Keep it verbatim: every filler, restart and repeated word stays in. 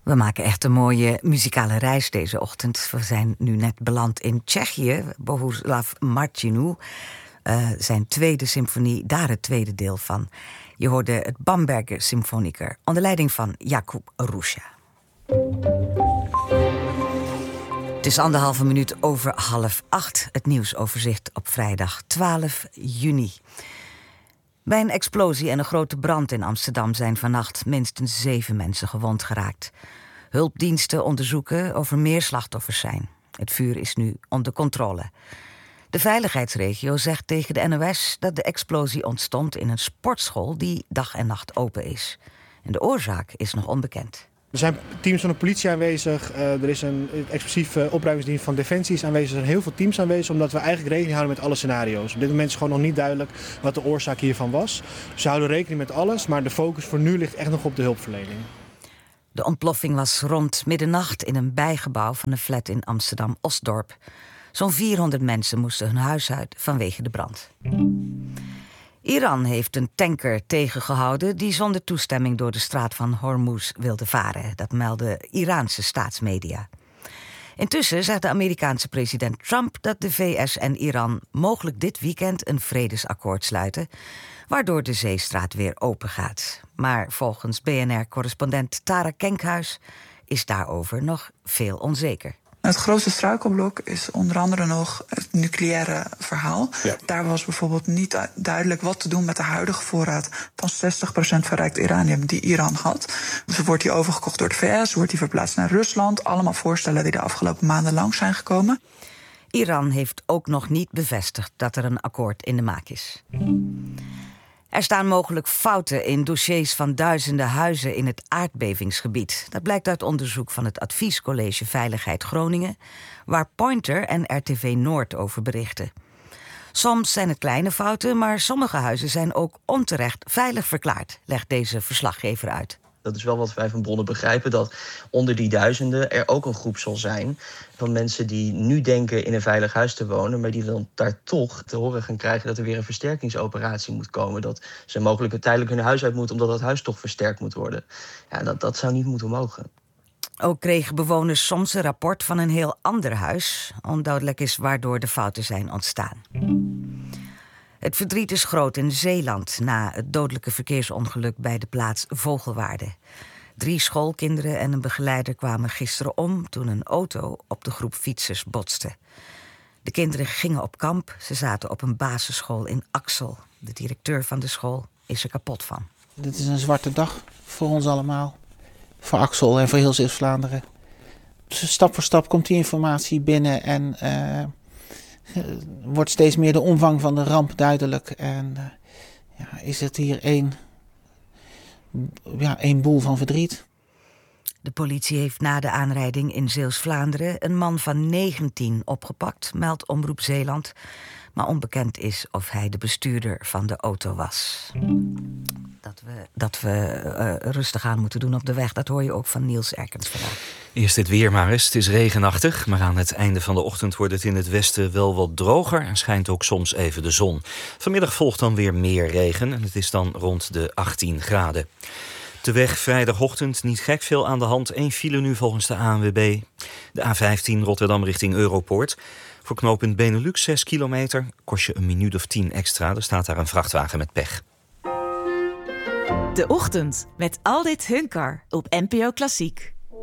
We maken echt een mooie muzikale reis deze ochtend. We zijn nu net beland in Tsjechië. Bohuslav Martinu, uh, zijn tweede symfonie, daar het tweede deel van. Je hoorde het Bamberger Symfoniker onder leiding van Jakub Ruscha. Het is anderhalve minuut over half acht. Het nieuwsoverzicht op vrijdag twaalf juni. Bij een explosie en een grote brand in Amsterdam zijn vannacht minstens zeven mensen gewond geraakt. Hulpdiensten onderzoeken of er meer slachtoffers zijn. Het vuur is nu onder controle. De veiligheidsregio zegt tegen de N O S dat de explosie ontstond in een sportschool die dag en nacht open is. En de oorzaak is nog onbekend. Er zijn teams van de politie aanwezig, uh, er is een explosieve opruimingsdienst van Defensie is aanwezig. Er zijn heel veel teams aanwezig, omdat we eigenlijk rekening houden met alle scenario's. Op dit moment is gewoon nog niet duidelijk wat de oorzaak hiervan was. Ze houden rekening met alles, maar de focus voor nu ligt echt nog op de hulpverlening. De ontploffing was rond middernacht in een bijgebouw van een flat in Amsterdam-Osdorp. Zo'n vierhonderd mensen moesten hun huis uit vanwege de brand. Iran heeft een tanker tegengehouden die zonder toestemming door de straat van Hormuz wilde varen. Dat melden Iraanse staatsmedia. Intussen zegt de Amerikaanse president Trump dat de V S en Iran mogelijk dit weekend een vredesakkoord sluiten, waardoor de zeestraat weer open gaat. Maar volgens B N R-correspondent Tara Kenkhuis is daarover nog veel onzeker. Het grootste struikelblok is onder andere nog het nucleaire verhaal. Ja. Daar was bijvoorbeeld niet duidelijk wat te doen met de huidige voorraad van zestig procent verrijkt uranium die Iran had. Dus wordt die overgekocht door de V S, wordt die verplaatst naar Rusland. Allemaal voorstellen die de afgelopen maanden langs zijn gekomen. Iran heeft ook nog niet bevestigd dat er een akkoord in de maak is. Er staan mogelijk fouten in dossiers van duizenden huizen in het aardbevingsgebied. Dat blijkt uit onderzoek van het Adviescollege Veiligheid Groningen, waar Pointer en R T V Noord over berichten. Soms zijn het kleine fouten, maar sommige huizen zijn ook onterecht veilig verklaard, legt deze verslaggever uit. Dat is wel wat wij van bronnen begrijpen, dat onder die duizenden er ook een groep zal zijn van mensen die nu denken in een veilig huis te wonen, maar die dan daar toch te horen gaan krijgen dat er weer een versterkingsoperatie moet komen. Dat ze mogelijk tijdelijk hun huis uit moeten omdat dat huis toch versterkt moet worden. Ja, dat, dat zou niet moeten mogen. Ook kregen bewoners soms een rapport van een heel ander huis. Onduidelijk is waardoor de fouten zijn ontstaan. Het verdriet is groot in Zeeland na het dodelijke verkeersongeluk bij de plaats Vogelwaarde. Drie schoolkinderen en een begeleider kwamen gisteren om toen een auto op de groep fietsers botste. De kinderen gingen op kamp. Ze zaten op een basisschool in Axel. De directeur van de school is er kapot van. Dit is een zwarte dag voor ons allemaal. Voor Axel en voor heel Zeeuws-Vlaanderen. Dus stap voor stap komt die informatie binnen en Uh, wordt steeds meer de omvang van de ramp duidelijk. En uh, ja, is het hier één, ja, één boel van verdriet. De politie heeft na de aanrijding in Zeeuws-Vlaanderen een man van negentien opgepakt, meldt Omroep Zeeland. Maar onbekend is of hij de bestuurder van de auto was. Dat we, dat we uh, rustig aan moeten doen op de weg, dat hoor je ook van Niels Erkens vandaag. Eerst het weer maar eens. Het is regenachtig, maar aan het einde van de ochtend wordt het in het westen wel wat droger en schijnt ook soms even de zon. Vanmiddag volgt dan weer meer regen en het is dan rond de achttien graden. De weg vrijdagochtend niet gek veel aan de hand. Eén file nu volgens de A N W B. De A vijftien Rotterdam richting Europoort. Voor knooppunt Benelux zes kilometer. Kost je een minuut of tien extra. Er staat daar een vrachtwagen met pech. De Ochtend met Aldit Hunkar op N P O Klassiek.